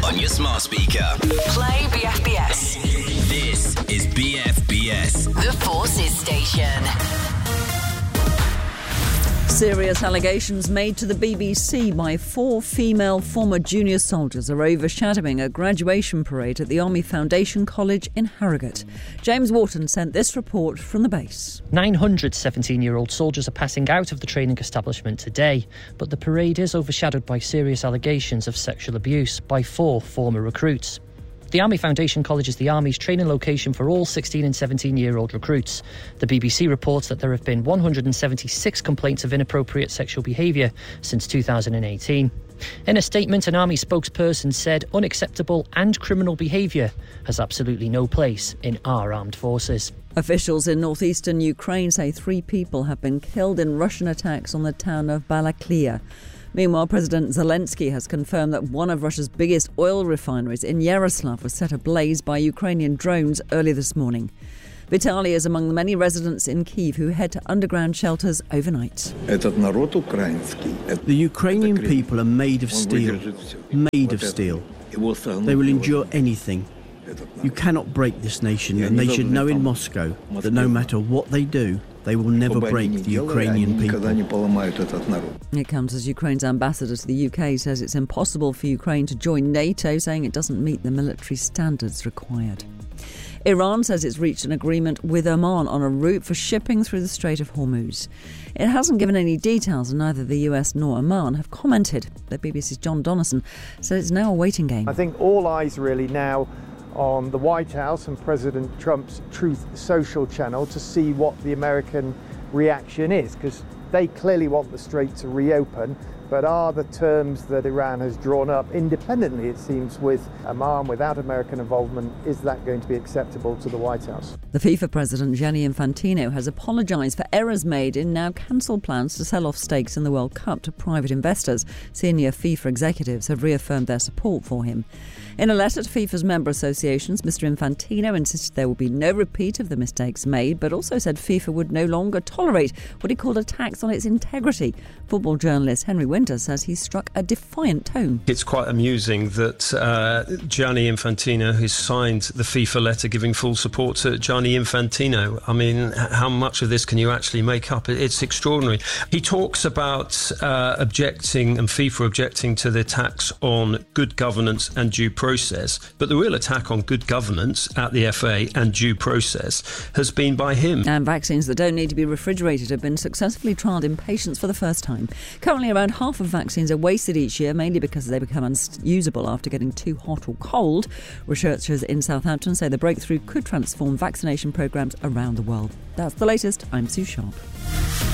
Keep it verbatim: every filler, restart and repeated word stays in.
on your smart speaker. Play B F B S. This is B F B S. The Forces Station. Serious allegations made to the B B C by four female former junior soldiers are overshadowing a graduation parade at the Army Foundation College in Harrogate. James Wharton sent this report from the base. nine hundred seventeen-year-old soldiers are passing out of the training establishment today, but the parade is overshadowed by serious allegations of sexual abuse by four former recruits. The Army Foundation College is the Army's training location for all sixteen and seventeen-year-old recruits. The B B C reports that there have been one hundred seventy-six complaints of inappropriate sexual behaviour since two thousand eighteen. In a statement, an Army spokesperson said unacceptable and criminal behaviour has absolutely no place in our armed forces. Officials in northeastern Ukraine say three people have been killed in Russian attacks on the town of Balaklia. Meanwhile, President Zelensky has confirmed that one of Russia's biggest oil refineries in Yaroslav was set ablaze by Ukrainian drones early this morning. Vitaly is among the many residents in Kyiv who head to underground shelters overnight. The Ukrainian people are made of steel, made of steel. They will endure anything. You cannot break this nation, and they should know in Moscow that no matter what they do, they will never break the Ukrainian people. It comes as Ukraine's ambassador to the U K says it's impossible for Ukraine to join NATO, saying it doesn't meet the military standards required. Iran says it's reached an agreement with Oman on a route for shipping through the Strait of Hormuz. It hasn't given any details, and neither the U S nor Oman have commented. The B B C's John Donnison says it's now a waiting game. I think all eyes really now on the White House and President Trump's Truth Social channel to see what the American reaction is, because they clearly want the strait to reopen, but are the terms that Iran has drawn up independently, it seems, with Oman, without American involvement, is that going to be acceptable to the White House? The FIFA president, Gianni Infantino, has apologised for errors made in now cancelled plans to sell off stakes in the World Cup to private investors. Senior FIFA executives have reaffirmed their support for him. In a letter to FIFA's member associations, Mister Infantino insisted there will be no repeat of the mistakes made, but also said FIFA would no longer tolerate what he called attacks on its integrity. Football journalist Henry Winter says he struck a defiant tone. It's quite amusing that uh, Gianni Infantino has signed the FIFA letter giving full support to Gianni Infantino. I mean, how much of this can you actually make up? It's extraordinary. He talks about uh, objecting and FIFA objecting to the attacks on good governance and due process, but the real attack on good governance at the F A and due process has been by him. And vaccines that don't need to be refrigerated have been successfully trialled in patients for the first time. Currently, around half of vaccines are wasted each year, mainly because they become unusable after getting too hot or cold. Researchers in Southampton say the breakthrough could transform vaccination programmes around the world. That's the latest. I'm Sue Sharp.